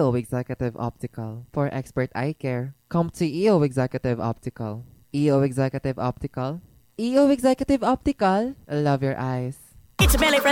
EO Executive Optical. For expert eye care, come to EO Executive Optical. EO Executive Optical. EO Executive Optical. Love your eyes. It's Melly from